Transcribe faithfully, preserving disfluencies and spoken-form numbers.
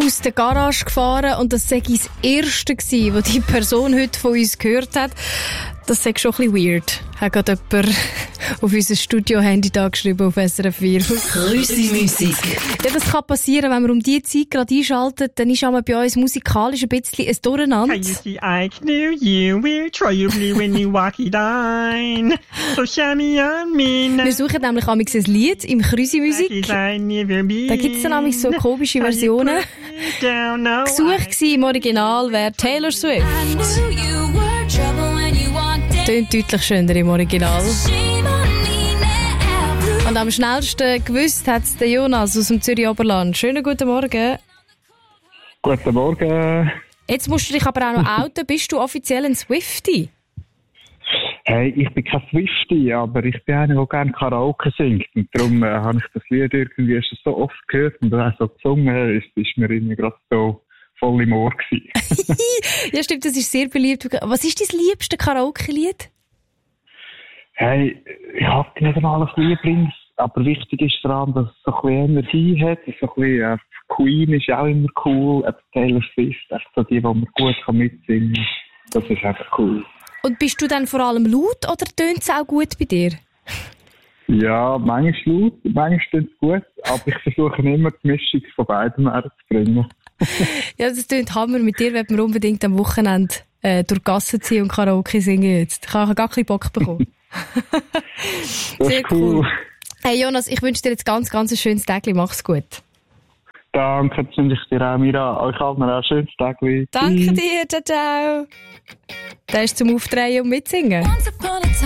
aus der Garage gefahren und das sei das Erste gewesen, was die Person heute von uns gehört hat. Das sei schon ein bisschen weird. Hat gerade jemand auf unser Studio-Handy da geschrieben auf S R F vier. Krüsi-Musik. Ja, das kann passieren, wenn wir um diese Zeit gerade einschalten, dann ist einmal bei uns musikalisch ein bisschen ein Durcheinander. Can you see I knew you will try you when you walk it on. So shiny on me now. Wir suchen nämlich ein Lied im Krüsi-Musik. Da gibt es dann nämlich so komische Versionen. Gesucht gewesen im Original wäre Taylor Swift. Tönt deutlich schöner im Original. Und am schnellsten gewusst hat es der Jonas aus dem Zürich Oberland. Schönen guten Morgen. Guten Morgen. Jetzt musst du dich aber auch noch outen. Bist du offiziell ein Swiftie? Hey, ich bin kein Swiftie, aber ich bin einer, der gerne Karaoke singt. Und darum äh, habe ich das Lied irgendwie schon so oft gehört und auch so gesungen. Es ist mir irgendwie gerade so voll im Ohr gewesen. Ja, stimmt, das ist sehr beliebt. Was ist dein liebste Karaoke-Lied? Hey, ich habe nicht einmal ein Lieblings, aber wichtig ist vor allem, dass es so ein bisschen Energie hat. So ein bisschen, äh, Queen ist auch immer cool, äh, Taylor Swift, echt so die, die man gut kann mitsingen kann. Das ist einfach cool. Und bist du dann vor allem laut oder tönt es auch gut bei dir? Ja, manchmal laut, manchmal tönt es gut, aber ich versuche immer die Mischung von beiden herzubringen. Ja, das tönt Hammer. Mit dir werden wir unbedingt am Wochenende äh, durch die Gassen ziehen und Karaoke singen jetzt. Ich habe gar keinen Bock bekommen. Sehr cool. cool. Hey Jonas, ich wünsche dir jetzt ganz, ganz ein schönes Tag. Mach's gut. Danke, das wünsche ich dir auch, Mira. Euch allen auch ein schönes Tag. Danke dir, ciao, ciao. Der ist zum Aufdrehen und Mitsingen.